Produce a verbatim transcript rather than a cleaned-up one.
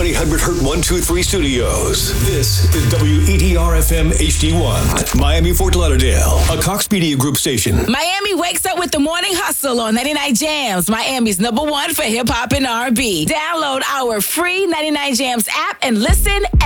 one eight hundred hurt one two three studios. This is W E T R F M H D one, Miami, Fort Lauderdale, a Cox Media Group station. Miami wakes up with the morning hustle on ninety-nine Jams, Miami's number one for hip hop and R and B. Download our free ninety-nine Jams app and listen